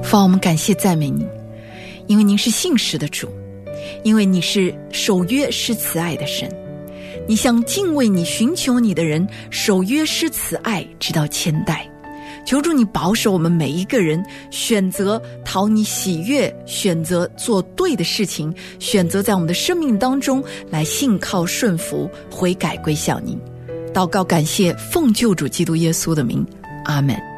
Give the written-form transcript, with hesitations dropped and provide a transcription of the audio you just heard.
父啊，我们感谢赞美你，因为您是信实的主，因为你是守约施慈爱的神，你向敬畏你寻求你的人守约施慈爱直到千代。求主你保守我们每一个人，选择讨你喜悦，选择做对的事情，选择在我们的生命当中来信靠顺服，悔改归向您。祷告感谢奉救主基督耶稣的名，阿们。